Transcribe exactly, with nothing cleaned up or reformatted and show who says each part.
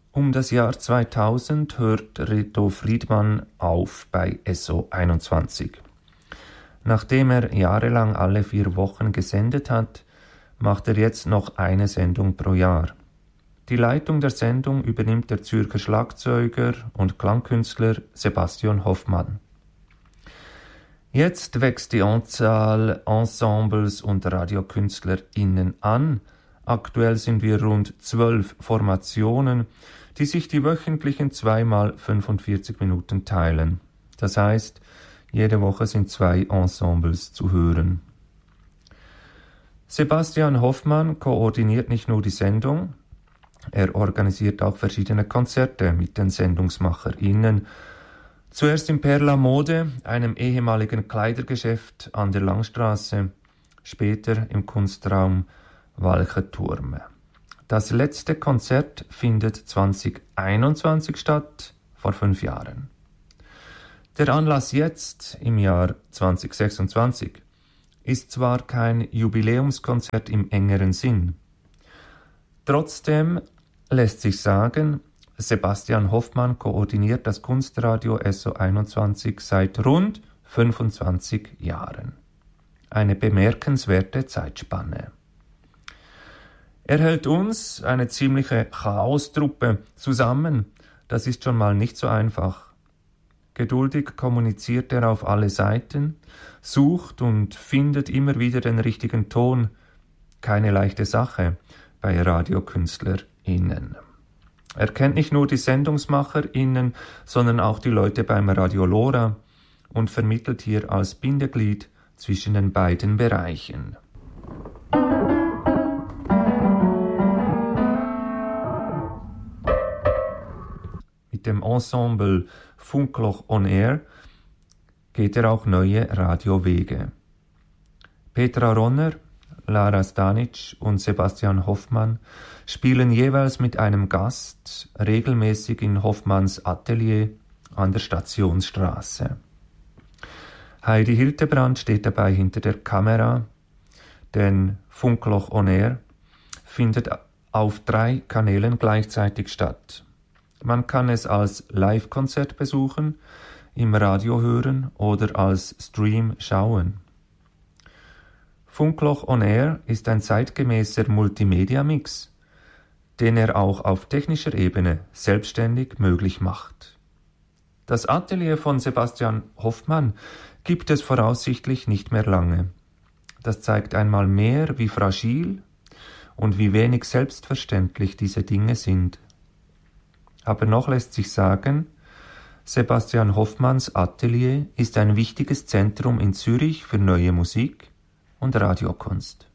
Speaker 1: Um das Jahr zweitausend hört Reto Friedmann auf bei S O einundzwanzig. Nachdem er jahrelang alle vier Wochen gesendet hat, macht er jetzt noch eine Sendung pro Jahr. Die Leitung der Sendung übernimmt der Zürcher Schlagzeuger und Klangkünstler Sebastian Hoffmann. Jetzt wächst die Anzahl Ensembles und RadiokünstlerInnen an. Aktuell sind wir rund zwölf Formationen, die sich die wöchentlichen zweimal fünfundvierzig Minuten teilen. Das heißt, jede Woche sind zwei Ensembles zu hören. Sebastian Hoffmann koordiniert nicht nur die Sendung, er organisiert auch verschiedene Konzerte mit den SendungsmacherInnen. Zuerst im Perla Mode, einem ehemaligen Kleidergeschäft an der Langstraße, später im Kunstraum Walchenturm. Das letzte Konzert findet zwanzig einundzwanzig statt, vor fünf Jahren. Der Anlass jetzt, im Jahr zwanzig sechsundzwanzig, ist zwar kein Jubiläumskonzert im engeren Sinn. Trotzdem lässt sich sagen, Sebastian Hoffmann koordiniert das Kunstradio S O einundzwanzig seit rund fünfundzwanzig Jahren. Eine bemerkenswerte Zeitspanne. Er hält uns, eine ziemliche Chaostruppe, zusammen. Das ist schon mal nicht so einfach. Geduldig kommuniziert er auf alle Seiten, sucht und findet immer wieder den richtigen Ton. Keine leichte Sache bei RadiokünstlerInnen. Er kennt nicht nur die SendungsmacherInnen, sondern auch die Leute beim Radio Lora und vermittelt hier als Bindeglied zwischen den beiden Bereichen. Mit dem Ensemble Funkloch on Air geht er auch neue Radiowege. Petra Ronner, Lara Stanic und Sebastian Hoffmann spielen jeweils mit einem Gast regelmäßig in Hoffmanns Atelier an der Stationsstraße. Heidi Hildebrand steht dabei hinter der Kamera, denn Funkloch on Air findet auf drei Kanälen gleichzeitig statt. Man kann es als Live-Konzert besuchen, im Radio hören oder als Stream schauen. Funkloch on Air ist ein zeitgemäßer Multimedia-Mix, den er auch auf technischer Ebene selbstständig möglich macht. Das Atelier von Sebastian Hoffmann gibt es voraussichtlich nicht mehr lange. Das zeigt einmal mehr, wie fragil und wie wenig selbstverständlich diese Dinge sind. Aber noch lässt sich sagen, Sebastian Hoffmanns Atelier ist ein wichtiges Zentrum in Zürich für neue Musik und Radiokunst.